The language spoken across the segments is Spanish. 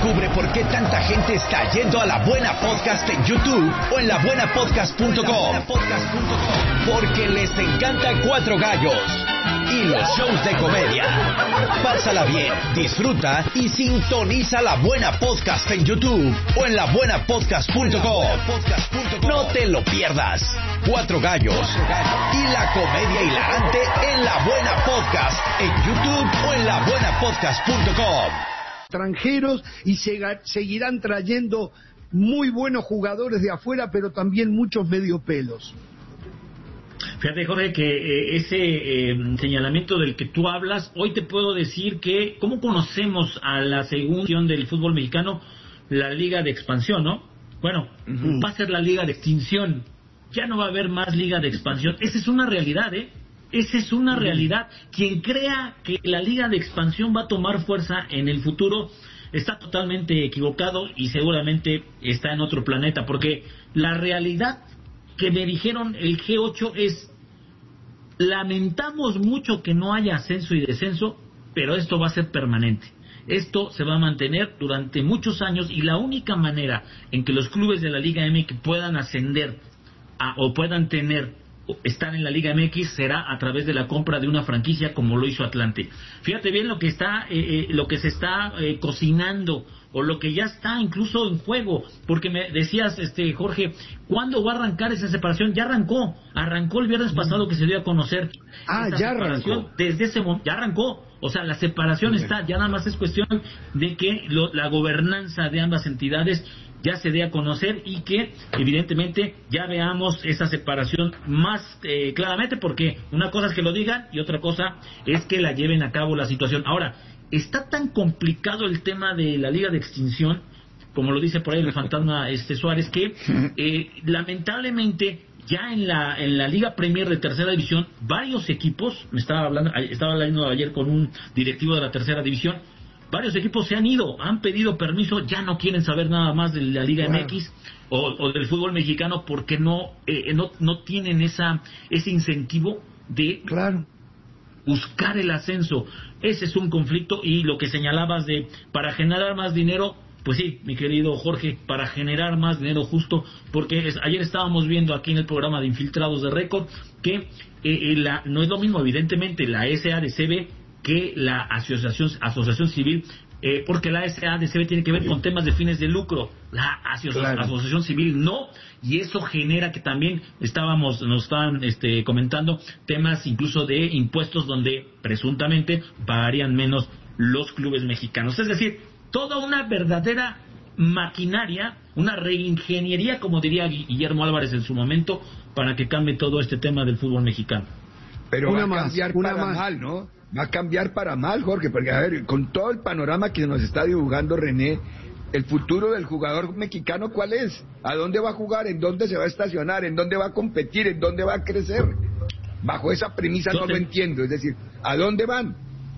Descubre por qué tanta gente está yendo a La Buena Podcast en YouTube o en labuenapodcast.com. Porque les encanta Cuatro Gallos y los shows de comedia. Pásala bien, disfruta y sintoniza La Buena Podcast en YouTube o en labuenapodcast.com. No te lo pierdas. Cuatro Gallos y la comedia hilarante en La Buena Podcast en YouTube o en labuenapodcast.com. Extranjeros y seguirán trayendo muy buenos jugadores de afuera, pero también muchos mediopelos. Fíjate, Jorge, que ese señalamiento del que tú hablas, hoy te puedo decir que, ¿cómo conocemos a la segunda división del fútbol mexicano? La Liga de Expansión, ¿no? Bueno, va a ser la Liga de Extinción. Ya no va a haber más Liga de Expansión. Esa es una realidad, ¿eh? Esa es una realidad. Quien crea que la Liga de Expansión va a tomar fuerza en el futuro está totalmente equivocado y seguramente está en otro planeta, porque la realidad que me dijeron el G8 es: lamentamos mucho que no haya ascenso y descenso, pero esto va a ser permanente. Esto se va a mantener durante muchos años y la única manera en que los clubes de la Liga MX puedan ascender o puedan estar en la Liga MX será a través de la compra de una franquicia como lo hizo Atlante. Fíjate bien lo que se está cocinando o lo que ya está incluso en juego, porque me decías, Jorge, ¿cuándo va a arrancar esa separación? Ya arrancó el viernes pasado que se dio a conocer. Ya arrancó. Desde ese momento, ya arrancó. O sea, la separación está, ya nada más es cuestión de que la gobernanza de ambas entidades ya se dé a conocer y que evidentemente ya veamos esa separación más claramente, porque una cosa es que lo digan y otra cosa es que la lleven a cabo la situación. Ahora, está tan complicado el tema de la Liga de Extinción, como lo dice por ahí el fantasma Suárez, que lamentablemente ya en la Liga Premier de Tercera División varios equipos, estaba hablando ayer con un directivo de la Tercera División, varios equipos se han ido, han pedido permiso, ya no quieren saber nada más de la Liga MX o del fútbol mexicano, porque no tienen ese incentivo de buscar el ascenso. Ese es un conflicto. Y lo que señalabas para generar más dinero, pues sí, mi querido Jorge, para generar más dinero justo, porque ayer estábamos viendo aquí en el programa de Infiltrados de Récord que no es lo mismo evidentemente la SADCB que la asociación civil, porque la SADCB tiene que ver con temas de fines de lucro, la asociación civil no, y eso genera que también nos estaban comentando temas incluso de impuestos donde presuntamente pagarían menos los clubes mexicanos. Es decir, toda una verdadera maquinaria, una reingeniería, como diría Guillermo Álvarez en su momento, para que cambie todo este tema del fútbol mexicano. Pero va a cambiar para mal, ¿no? Va a cambiar para mal, Jorge, porque a ver, con todo el panorama que nos está dibujando René, el futuro del jugador mexicano, ¿cuál es? ¿A dónde va a jugar? ¿En dónde se va a estacionar? ¿En dónde va a competir? ¿En dónde va a crecer? Bajo esa premisa no lo entiendo, es decir, ¿a dónde van?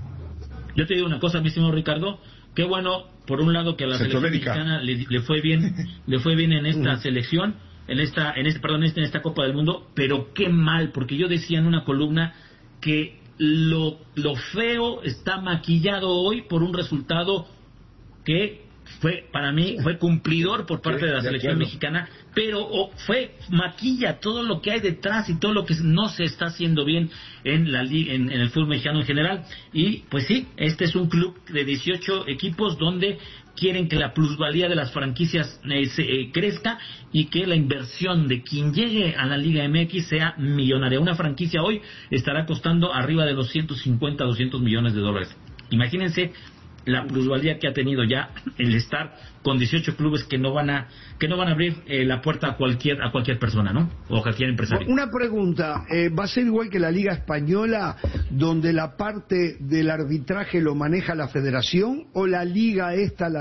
Yo te digo una cosa, mi estimado Ricardo, qué bueno, por un lado, que a la selección mexicana le fue bien en esta selección, en esta Copa del Mundo, pero qué mal, porque yo decía en una columna que lo feo está maquillado hoy por un resultado que para mí fue cumplidor por parte de la selección mexicana, pero maquilla todo lo que hay detrás y todo lo que no se está haciendo bien en el fútbol mexicano en general. Y pues sí, este es un club de 18 equipos donde quieren que la plusvalía de las franquicias crezca y que la inversión de quien llegue a la Liga MX sea millonaria. Una franquicia hoy estará costando arriba de los 150, 200 millones de dólares. Imagínense la plusvalía que ha tenido ya el estar con 18 clubes que no van a abrir la puerta a cualquier persona, ¿no? O a cualquier empresario. Una pregunta, ¿va a ser igual que la Liga Española, donde la parte del arbitraje lo maneja la Federación, o la Liga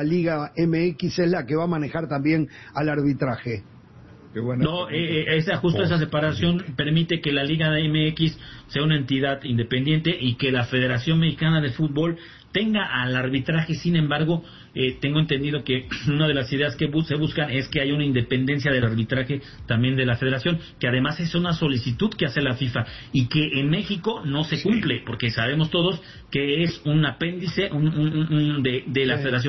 MX, es la que va a manejar también al arbitraje? No, esa separación permite que la Liga de MX sea una entidad independiente y que la Federación Mexicana de Fútbol tenga al arbitraje. Sin embargo, tengo entendido que una de las ideas que se buscan es que haya una independencia del arbitraje también de la Federación, que además es una solicitud que hace la FIFA y que en México no se cumple, porque sabemos todos que es un apéndice de la Federación